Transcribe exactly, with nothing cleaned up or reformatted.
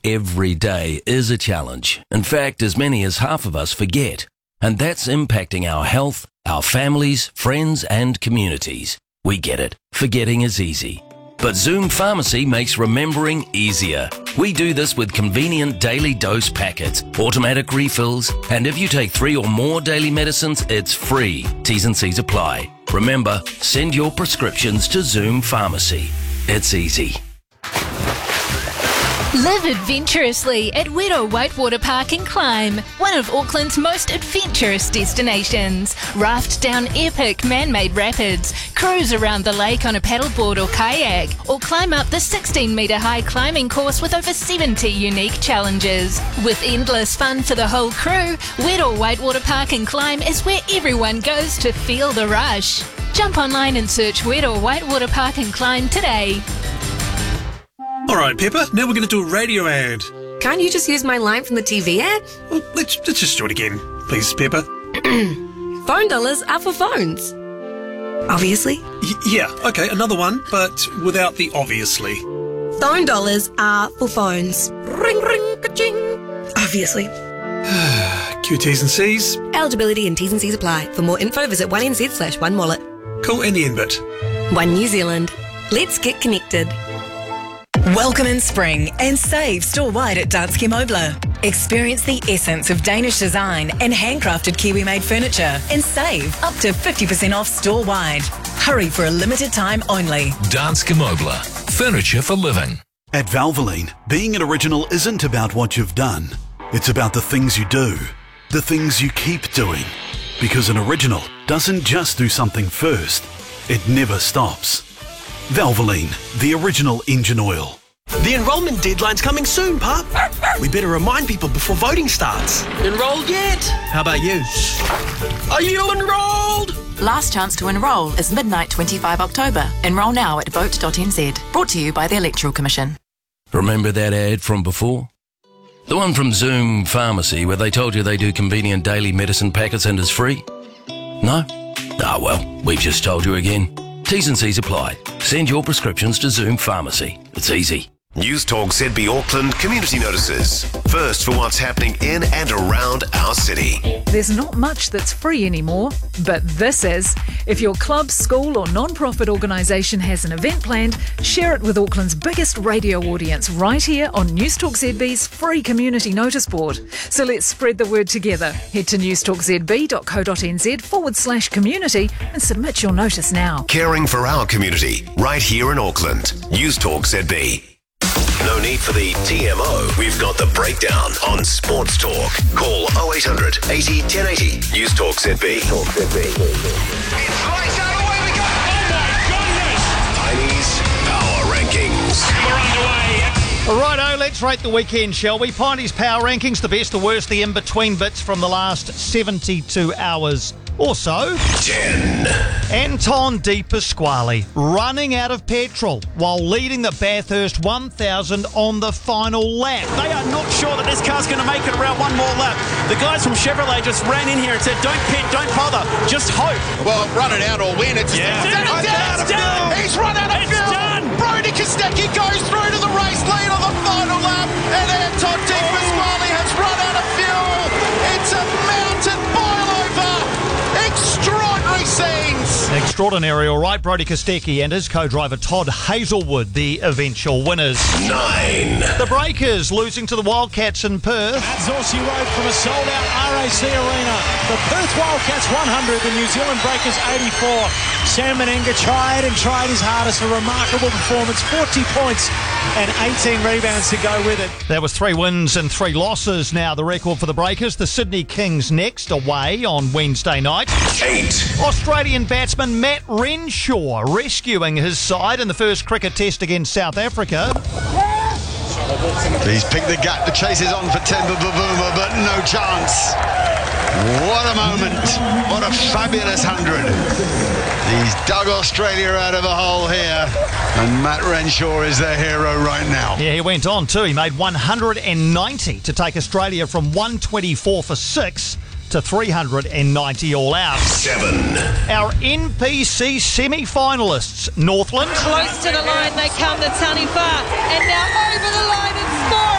every day is a challenge. In fact, as many as half of us forget. And that's impacting our health, our families, friends and communities. We get it. Forgetting is easy. But Zoom Pharmacy makes remembering easier. We do this with convenient daily dose packets, automatic refills, and if you take three or more daily medicines, it's free. T's and C's apply. Remember, send your prescriptions to Zoom Pharmacy. It's easy. Live adventurously at Wedo Whitewater Park and Climb, one of Auckland's most adventurous destinations. Raft down epic man-made rapids, cruise around the lake on a paddleboard or kayak, or climb up the sixteen metre high climbing course with over seventy unique challenges. With endless fun for the whole crew, Wedo Whitewater Park and Climb is where everyone goes to feel the rush. Jump online and search Wedo Whitewater Park and Climb today. All right, Pepper, now we're going to do a radio ad. Can't you just use my line from the T V ad? Well, let's, let's just do it again, please, Pepper. Phone dollars are for phones. Obviously. Y- yeah, okay, another one, but without the obviously. Phone dollars are for phones. Ring, ring, ka-ching. Obviously. Q T's and C's. Eligibility and T's and C's apply. For more info, visit one N Z slash one wallet. Cool, and the end bit. One New Zealand. Let's get connected. Welcome in spring and save store-wide at Danske Møbler. Experience the essence of Danish design and handcrafted Kiwi-made furniture and save up to fifty percent off store-wide. Hurry for a limited time only. Danske Møbler. Furniture for living. At Valvoline, being an original isn't about what you've done. It's about the things you do, the things you keep doing. Because an original doesn't just do something first, it never stops. Valvoline, the original engine oil. The enrolment deadline's coming soon, pup. We better remind people before voting starts. Enrolled yet? How about you? Are you enrolled? Last chance to enrol is midnight twenty-five October. Enrol now at vote dot n z. Brought to you by the Electoral Commission. Remember that ad from before? The one from Zoom Pharmacy where they told you they do convenient daily medicine packets and is free? No? Ah, well, we've just told you again. T's and C's apply. Send your prescriptions to Zoom Pharmacy. It's easy. News Talk Z B Auckland community notices. First for what's happening in and around our city. There's not much that's free anymore, but this is. If your club, school or non-profit organisation has an event planned, share it with Auckland's biggest radio audience right here on News Talk Z B's free community notice board. So let's spread the word together. Head to newstalkzb.co.nz forward slash community and submit your notice now. Caring for our community right here in Auckland. News Talk Z B. No need for the T M O. We've got the breakdown on Sports Talk. Call oh eight hundred eighty ten eighty. News Talk Z B. Talk Z B. It's lights out, away we go. Oh my goodness. Piney's Power Rankings. We're underway. Righto, let's rate the weekend, shall we? Piney's Power Rankings, the best, the worst, the in-between bits from the last seventy-two hours or so. ten. Anton De Pasquale running out of petrol while leading the Bathurst one thousand on the final lap. They are not sure that this car's going to make it around one more lap. The guys from Chevrolet just ran in here and said, don't pit, don't bother, just hope. Well, run it out or win. It's yeah. It's done. It's done. It's done. He's run out of it's fuel. Done. Brody Kostecki goes through to the race lead on the final lap, and Anton De Pasquale has run out of fuel. It's a mountain boil over. Extraordinary scenes. Extraordinary, all right. Brody Kostecki and his co-driver Todd Hazelwood, the eventual winners. Nine. The Breakers losing to the Wildcats in Perth. At Zorsey Road from a sold-out R A C arena. The Perth Wildcats one hundred, the New Zealand Breakers eighty-four. Sam Menenga tried and tried his hardest. A remarkable performance. forty points and eighteen rebounds to go with it. There was three wins and three losses now, the record for the Breakers. The Sydney Kings next away on Wednesday night. Eight. Australian batsman Matt Renshaw rescuing his side in the first cricket test against South Africa. He's picked the gap. The chase is on for Temba Bavuma, but no chance. What a moment. What a fabulous hundred. He's dug Australia out of a hole here, and Matt Renshaw is their hero right now. Yeah, he went on too. He made one hundred ninety to take Australia from one twenty-four for six to three hundred ninety all out. Seven. Our N P C semi-finalists, Northland. Close to the line they come, the Taniwha, and now over the line and score.